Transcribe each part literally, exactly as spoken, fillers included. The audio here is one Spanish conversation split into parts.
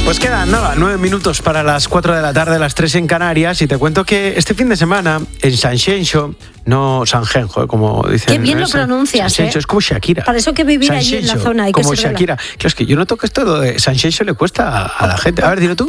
Pues quedan nada, nueve minutos para las cuatro de la tarde, las tres en Canarias, y te cuento que este fin de semana en Sanxenxo, no Sanjenjo, como dicen. Qué bien lo pronuncias, Sanxenxo, ¿eh? es como Shakira. Para eso que vivir allí en la zona. Hay como que Shakira. Claro, es que yo noto que esto de Sanxenxo le cuesta a la gente. A ver, dilo tú.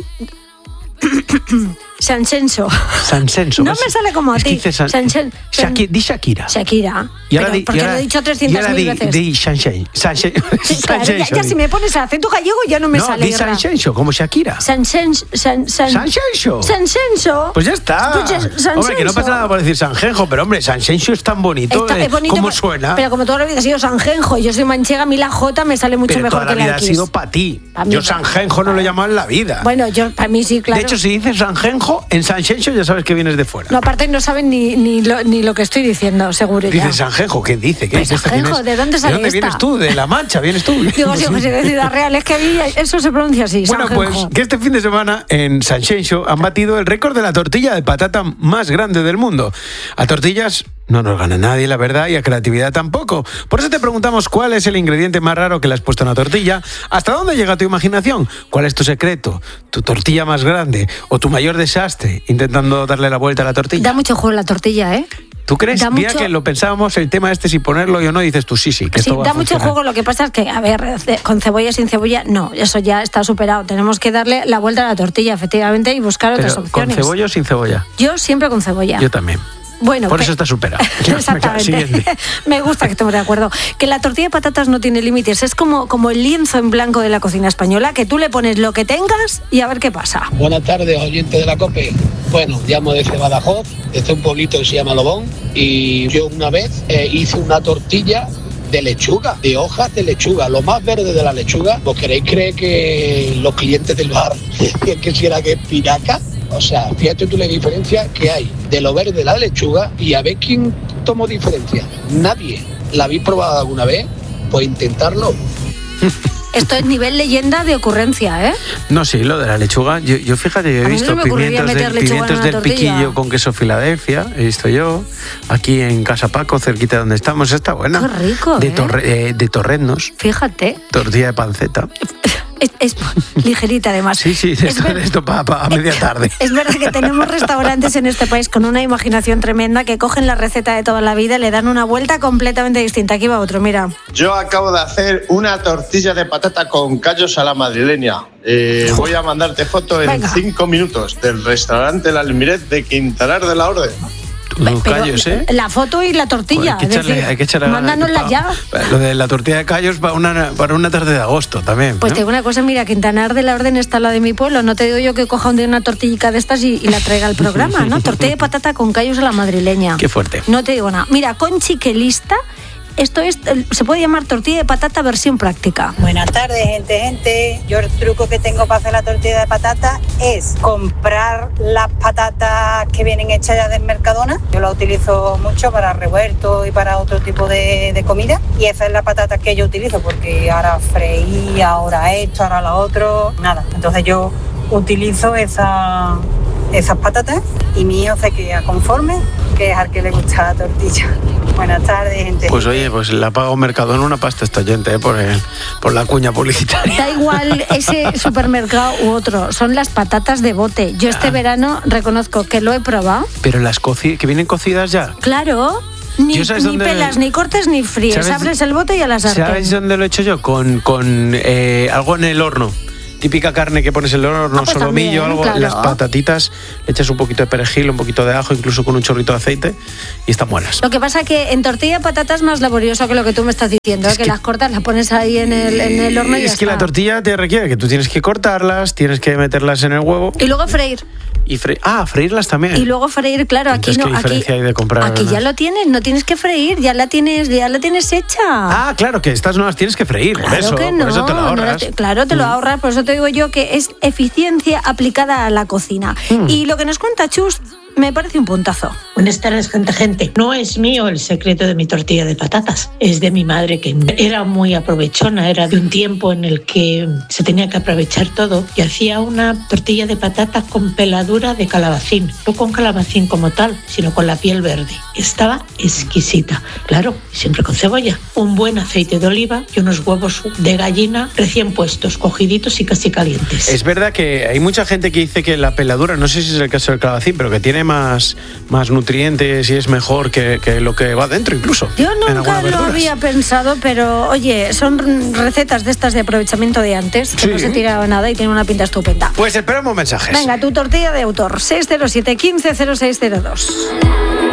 Sanxenxo. Sanxenxo. No me sale como a ti. San... Sanxen... Shaki... Di Shakira. Shakira. Y ahora Pero, di, porque y ahora, lo he dicho trescientas mil veces. Di Sanxenxo. Sí, claro, ya, ya si me pones acento gallego ya no me no, sale. No, di Sanxenxo, como Shakira. Sanxenxo. San, san... Sanxenxo. Sanxenxo. Pues ya está. Pues ya, hombre, que no pasa nada por decir Sanjenjo, pero hombre, Sanxenxo es tan bonito. Está, eh, es bonito ¿Cómo pero, suena? Pero como toda la vida ha sido Sanjenjo, yo soy manchega, a mí la J me sale mucho pero mejor toda que la la vida X. ha sido para ti. Yo Sanjenjo no lo he llamado en la vida. Bueno, yo para mí sí, claro. De hecho, si dices Sanjenjo, en Sanxenxo ya sabes que vienes de fuera. No, aparte no saben ni, ni, lo, ni lo que estoy diciendo, seguro. Dices Sanjenjo, ¿qué dice? ¿Qué pues es Sanjenjo, ¿de dónde sale ¿De dónde esta? vienes tú? ¿De La Mancha? ¿Vienes tú? Digo, sí, pues de Ciudad Real, es que ahí eso se pronuncia así, Bueno, Sanjenjo. pues que este fin de semana en Sanxenxo han batido el récord de la tortilla de patata más grande del mundo. A tortillas no nos gana nadie, la verdad, y a creatividad tampoco. Por eso te preguntamos cuál es el ingrediente más raro que le has puesto a una tortilla, hasta dónde llega tu imaginación, cuál es tu secreto, tu tortilla más grande o tu mayor desastre intentando darle la vuelta a la tortilla. Da mucho juego la tortilla, ¿eh? ¿Tú crees? Da Mira mucho... que lo pensábamos el tema este si ponerlo o no, dices tú sí, sí, que sí, esto va da a mucho funcionar. juego, lo que pasa es que, a ver, con cebolla, sin cebolla, no, eso ya está superado. Tenemos que darle la vuelta a la tortilla, efectivamente, y buscar Pero, otras opciones. ¿con cebolla o sin cebolla? Yo siempre con cebolla. Yo también. Bueno, por que... eso está superado. Exactamente. Me gusta que estemos de acuerdo. Que la tortilla de patatas no tiene límites. Es como, como el lienzo en blanco de la cocina española, que tú le pones lo que tengas y a ver qué pasa. Buenas tardes, oyentes de la COPE. Bueno, llamo desde Badajoz, desde un pueblito que se llama Lobón, y yo una vez eh, hice una tortilla de lechuga, de hojas de lechuga, lo más verde de la lechuga. ¿Vos queréis creer que los clientes del bar decían que si era que espinaca? O sea, fíjate tú la diferencia que hay de lo verde de la lechuga y a ver quién tomó diferencia. Nadie. ¿La habéis probado alguna vez? Pues intentarlo. Esto es nivel leyenda de ocurrencia, ¿eh? No, sí, lo de la lechuga. Yo, yo fíjate, yo he a visto mí no me pimientos, del, pimientos del piquillo con queso Filadelfia, he visto yo, aquí en Casa Paco, cerquita de donde estamos, está buena. Qué rico, de, ¿eh? torre, eh, de torreznos. Fíjate. Tortilla de panceta. Es, es ligerita además. Sí, sí, de esto, ver... de esto para pa, a media tarde. Es verdad que tenemos restaurantes en este país con una imaginación tremenda que cogen la receta de toda la vida y le dan una vuelta completamente distinta. Aquí va otro, mira. Yo acabo de hacer una tortilla de patata con callos a la madrileña. Eh, voy a mandarte foto en Venga. cinco minutos del restaurante El Almiret de Quintanar de la Orden. Los callos, ¿eh? La foto y la tortilla. Pues hay que echarle, decir, hay que echarle mándanosla ya. Lo de la tortilla de callos para una, para una tarde de agosto también. Pues ¿no? te digo una cosa, mira, Quintanar de la Orden está la de mi pueblo. No te digo yo que coja un día una tortillica de estas y, y la traiga al programa, ¿no? Tortilla de patata con callos a la madrileña. Qué fuerte. No te digo nada. Mira, Conchi que lista. Esto es, se puede llamar tortilla de patata versión práctica. Buenas tardes, gente, gente. Yo el truco que tengo para hacer la tortilla de patata es comprar las patatas que vienen hechas ya del Mercadona. Yo la utilizo mucho para revuelto y para otro tipo de, de comida. Y esa es la patata que yo utilizo porque ahora freí, ahora esto, ahora lo otro. Nada, entonces yo utilizo esa, esas patatas y mi hijo se queda conforme, que es al que le gusta la tortilla. Buenas tardes, gente. Pues oye, pues le ha pagado Mercadona una pasta esta oyente, ¿eh? por, el, por la cuña publicitaria. Da igual ese supermercado u otro, son las patatas de bote. Yo este ah. verano reconozco que lo he probado. Pero las coci- que vienen cocidas ya. Claro. Ni, ni dónde... pelas, ni cortes, ni fríes. Abres el bote y a la sartén. ¿Sabes dónde lo he hecho yo? Con, con eh, algo en el horno. Típica carne que pones en el horno, ah, pues solomillo, también, algo, claro. Las patatitas, le echas un poquito de perejil, un poquito de ajo, incluso con un chorrito de aceite y están buenas. Lo que pasa es que en tortilla de patata es más laborioso que lo que tú me estás diciendo, es que, que las cortas, las pones ahí en el, en el horno y ya es que está. La tortilla te requiere que tú tienes que cortarlas, tienes que meterlas en el huevo. Y luego freír. Y fre- ah, freírlas también. Y luego freír, claro, entonces, aquí no. ¿qué diferencia aquí, hay de comprar? Aquí ya lo tienes, no tienes que freír, ya la tienes, ya la tienes hecha. Ah, claro, que estas no las tienes que freír, claro por eso, que no, por eso te lo ahorras. No te, claro, te lo ahorras, por eso te digo yo que es eficiencia aplicada a la cocina. Mm. Y lo que nos cuenta Chus me parece un puntazo. Buenas tardes, gente, gente. No es mío el secreto de mi tortilla de patatas. Es de mi madre, que era muy aprovechona. Era de un tiempo en el que se tenía que aprovechar todo y hacía una tortilla de patatas con peladura de calabacín. No con calabacín como tal, sino con la piel verde. Estaba exquisita. Claro, siempre con cebolla. Un buen aceite de oliva y unos huevos de gallina recién puestos, cogiditos y casi calientes. Es verdad que hay mucha gente que dice que la peladura, no sé si es el caso del calabacín, pero que tiene más, más nutrientes y es mejor que, que lo que va dentro incluso. Yo nunca lo había pensado, pero oye, son recetas de estas de aprovechamiento de antes, que sí. No se tiraba nada y tiene una pinta estupenda. Pues esperamos mensajes. Venga, tu tortilla de autor, seis cero siete, uno cinco cero seis cero dos.